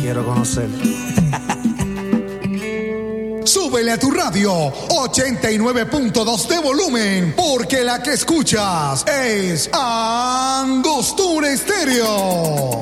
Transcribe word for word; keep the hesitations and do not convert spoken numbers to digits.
quiero conocer. Súbele a tu radio ochenta y nueve punto dos de volumen, porque la que escuchas es Angostura Estéreo.